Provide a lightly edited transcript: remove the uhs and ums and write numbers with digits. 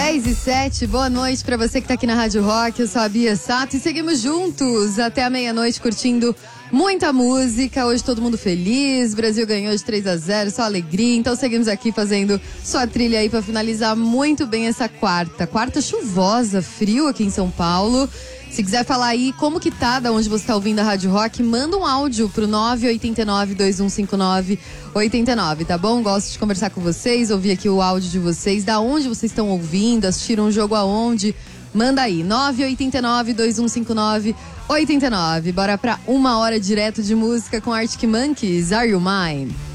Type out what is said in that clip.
10h07, boa noite pra você que tá aqui na Rádio Rock, eu sou a Bia Sato e seguimos juntos até a meia-noite curtindo muita música, hoje todo mundo feliz, Brasil ganhou de 3-0, só alegria, então seguimos aqui fazendo sua trilha aí pra finalizar muito bem essa quarta chuvosa, frio aqui em São Paulo. Se quiser falar aí como que tá, da onde você tá ouvindo a Rádio Rock, manda um áudio pro 989-2159-89, tá bom? Gosto de conversar com vocês, ouvir aqui o áudio de vocês, da onde vocês estão ouvindo, assistiram um jogo aonde, manda aí, 989-2159-89. Bora pra 1 hora direto de música com Arctic Monkeys, Are You Mine?